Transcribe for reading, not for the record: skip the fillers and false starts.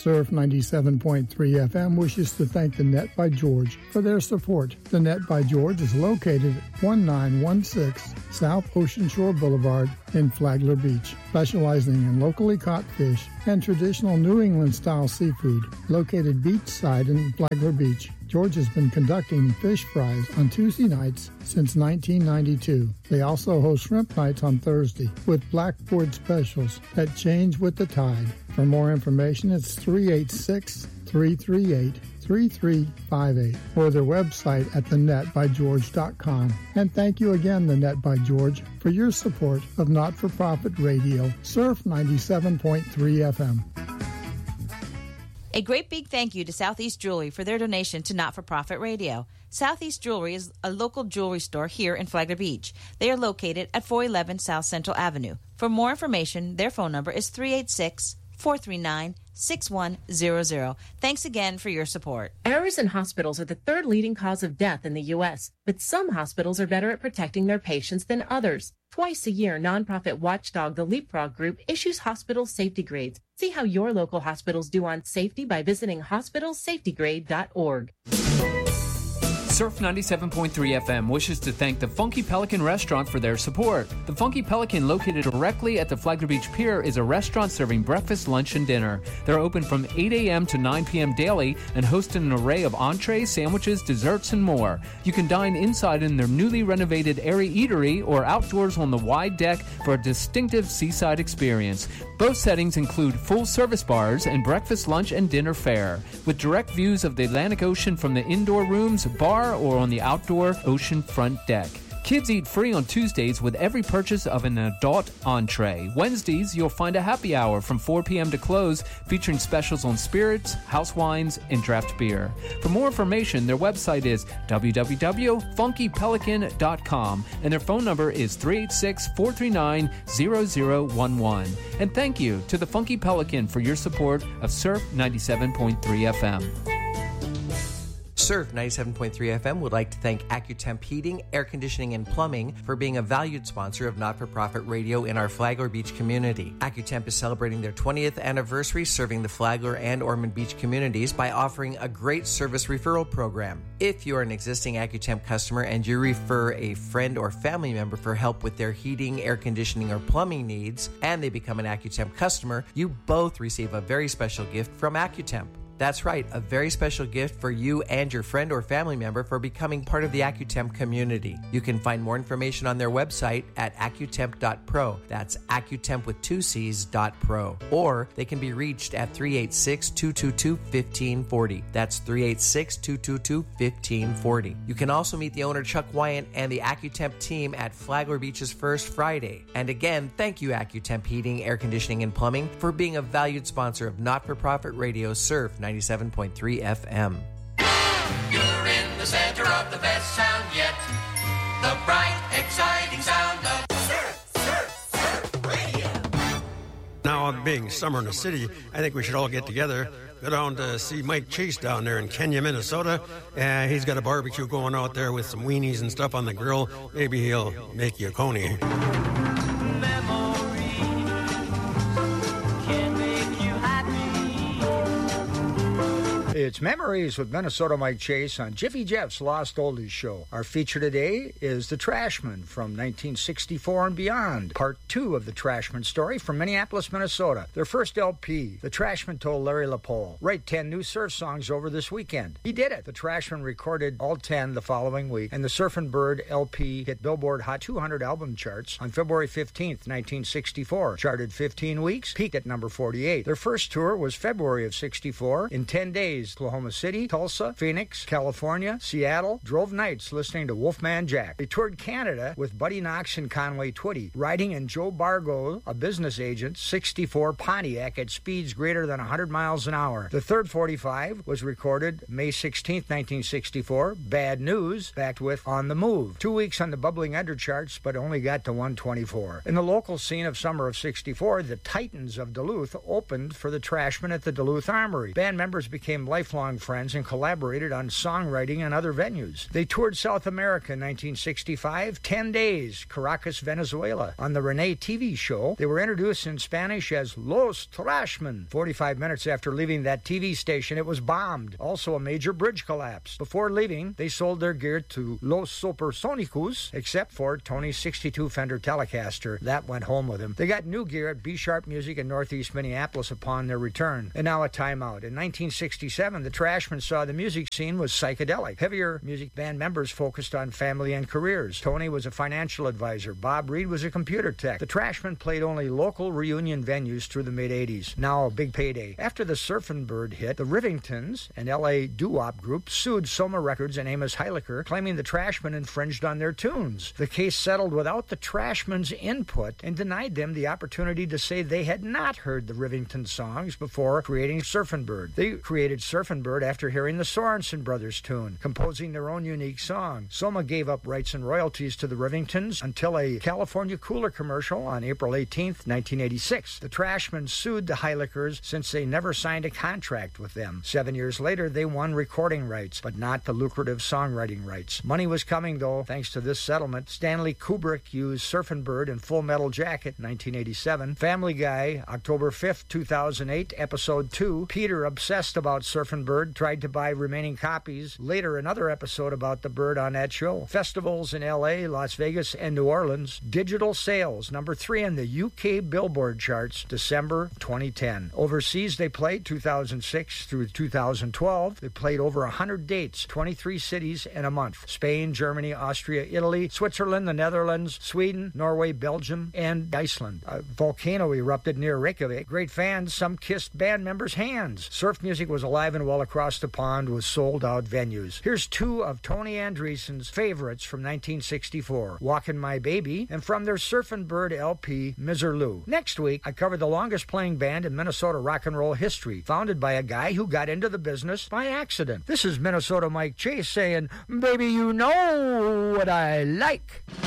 Surf 97.3 FM wishes to thank the Net by George for their support. The Net by George is located at 1916 South Ocean Shore Boulevard in Flagler Beach, specializing in locally caught fish and traditional New England-style seafood. Located beachside in Flagler Beach, George has been conducting fish fries on Tuesday nights since 1992. They also host shrimp nights on Thursday with blackboard specials that change with the tide. For more information, it's 386-338-3358 or their website at thenetbygeorge.com. And thank you again, The Net by George, for your support of not-for-profit radio, Surf 97.3 FM. A great big thank you to Southeast Jewelry for their donation to Not-for-Profit Radio. Southeast Jewelry is a local jewelry store here in Flagler Beach. They are located at 411 South Central Avenue. For more information, their phone number is 386-439-6100. Thanks again for your support. Errors in hospitals are the third leading cause of death in the U.S., but some hospitals are better at protecting their patients than others. Twice a year, nonprofit watchdog The Leapfrog Group issues hospital safety grades. See how your local hospitals do on safety by visiting hospitalsafetygrade.org. Surf 97.3 FM wishes to thank the Funky Pelican Restaurant for their support. The Funky Pelican, located directly at the Flagler Beach Pier, is a restaurant serving breakfast, lunch, and dinner. They're open from 8 a.m. to 9 p.m. daily and host an array of entrees, sandwiches, desserts, and more. You can dine inside in their newly renovated airy eatery or outdoors on the wide deck for a distinctive seaside experience. Both settings include full-service bars and breakfast, lunch, and dinner fare, with direct views of the Atlantic Ocean from the indoor rooms, bar, or on the outdoor ocean front deck. Kids eat free on Tuesdays with every purchase of an adult entree. Wednesdays, you'll find a happy hour from 4 p.m. to close, featuring specials on spirits, house wines, and draft beer. For more information, their website is www.funkypelican.com, and their phone number is 386-439-0011. And thank you to the Funky Pelican for your support of Surf 97.3 FM. Surf 97.3 FM would like to thank AccuTemp Heating, Air Conditioning, and Plumbing for being a valued sponsor of not-for-profit radio in our Flagler Beach community. AccuTemp is celebrating their 20th anniversary serving the Flagler and Ormond Beach communities by offering a great service referral program. If you are an existing AccuTemp customer and you refer a friend or family member for help with their heating, air conditioning, or plumbing needs, and they become an AccuTemp customer, you both receive a very special gift from AccuTemp. That's right, a very special gift for you and your friend or family member for becoming part of the AccuTemp community. You can find more information on their website at accutemp.pro. That's AccuTemp with 2 C's.pro. Or they can be reached at 386-222-1540. That's 386-222-1540. You can also meet the owner, Chuck Wyant, and the AccuTemp team at Flagler Beach's First Friday. And again, thank you, AccuTemp Heating, Air Conditioning, and Plumbing, for being a valued sponsor of not-for-profit radio Surf 97.3 FM. You're in the center of the best sound yet. The bright, exciting sound of Surf Radio. Now, being summer in the city, I think we should all get together, go down to see Mike Chase down there in Kenya, Minnesota. He's got a barbecue going out there with some weenies and stuff on the grill. Maybe he'll make you a coney. It's Memories with Minnesota Mike Chase on Jiffy Jeff's Lost Oldies Show. Our feature today is The Trashmen from 1964 and beyond. Part 2 of the Trashmen story from Minneapolis, Minnesota. Their first LP. The Trashmen told Larry LaPole, write 10 new surf songs over this weekend. He did it. The Trashmen recorded all 10 the following week, and the Surfin' Bird LP hit Billboard Hot 200 album charts on February 15th, 1964. Charted 15 weeks, peaked at number 48. Their first tour was February of 64. In 10 days, Oklahoma City, Tulsa, Phoenix, California, Seattle, drove nights listening to Wolfman Jack. They toured Canada with Buddy Knox and Conway Twitty, riding in Joe Bargo, a business agent, 64 Pontiac at speeds greater than 100 miles an hour. The third 45 was recorded May 16, 1964, Bad News, backed with On the Move. 2 weeks on the bubbling under charts, but only got to 124. In the local scene of summer of 64, the Titans of Duluth opened for the Trashmen at the Duluth Armory. Band members became life lifelong friends and collaborated on songwriting and other venues. They toured South America in 1965, 10 days, Caracas, Venezuela. On the Renee TV show, they were introduced in Spanish as Los Trashmen. 45 minutes after leaving that TV station, it was bombed. Also a major bridge collapse. Before leaving, they sold their gear to Los Supersonicos, except for Tony's 62 Fender Telecaster. That went home with him. They got new gear at B-Sharp Music in Northeast Minneapolis upon their return. And now a timeout. In 1967, the Trashmen saw the music scene was psychedelic. Heavier music band members focused on family and careers. Tony was a financial advisor. Bob Reed was a computer tech. The Trashmen played only local reunion venues through the mid-'80s. Now a big payday. After the Surfin' Bird hit, the Rivingtons, an L.A. doo-wop group, sued Soma Records and Amos Heilecker, claiming the Trashmen infringed on their tunes. The case settled without the Trashmen's input and denied them the opportunity to say they had not heard the Rivington songs before creating Surfin' Bird. They created Surfin' Bird after hearing the Sorensen Brothers tune, composing their own unique song. Soma gave up rights and royalties to the Rivingtons until a California Cooler commercial on April 18, 1986. The Trashmen sued the Heileckers since they never signed a contract with them. 7 years later, they won recording rights, but not the lucrative songwriting rights. Money was coming, though, thanks to this settlement. Stanley Kubrick used Surfin' Bird in Full Metal Jacket, 1987. Family Guy, October 5, 2008, Episode 2. Peter, obsessed about Surfin' Bird, tried to buy remaining copies. Later, another episode about the bird on that show. Festivals in L.A., Las Vegas, and New Orleans. Digital sales, number 3 in the UK Billboard charts, December 2010. Overseas, they played 2006 through 2012. They played over 100 dates, 23 cities in a month. Spain, Germany, Austria, Italy, Switzerland, the Netherlands, Sweden, Norway, Belgium, and Iceland. A volcano erupted near Reykjavik. Great fans, some kissed band members' hands. Surf music was alive and well across the pond with sold-out venues. Here's two of Tony Andreessen's favorites from 1964, Walkin' My Baby, and from their Surfin' Bird LP, Miserlou. Next week, I cover the longest-playing band in Minnesota rock and roll history, founded by a guy who got into the business by accident. This is Minnesota Mike Chase saying, "Baby, you know what I like."